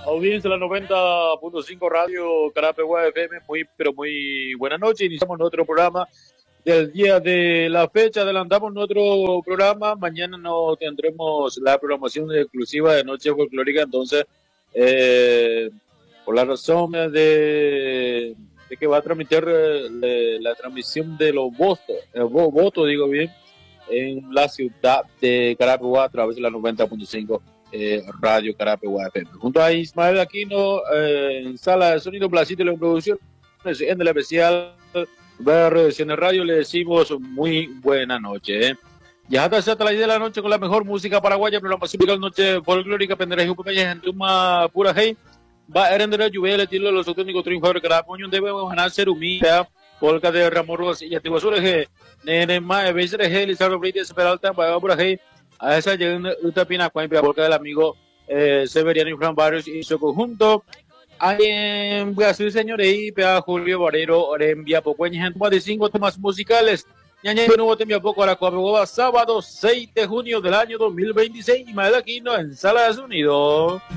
Audiencia de la 90.5 Radio Carapegua FM, pero muy buena noche. Iniciamos nuestro programa del día de la fecha. Adelantamos nuestro programa. Mañana no tendremos la programación exclusiva de Noche Folclórica. Entonces, por la razón de que va a transmitir la transmisión de los votos, digo bien, en la ciudad de Carapegua a través de la 90.5 Radio Carapegua FM. Junto a Ismael Aquino, en sala de sonido, Placito y la producción, en el especial de Radio, le decimos muy buena noche. Ya hasta las 10 de la noche con la mejor música paraguaya, programación musical Noche Folclórica, penderejo, pequeñas en Tuma, pura hey. Va a erender la lluvia, el tiro de los auténticos triunfadores de Caracoño, debemos ganar ser humilde, polka de Ramón Rojas y Atiguazures, nene más, veces de Lizardo Brites, Peralta, va por ahí. A esa llega Utapina, polka del amigo Severiano y Fran Barrios y su conjunto. Hay en Brasil, señores, y Pea Julio Barrero, envía poco en más de 5 temas musicales. Ñaña de nuevo te envía poco a la Copa, sábado 6 de junio del año 2026. Y más de aquí no en Sala de Sonido.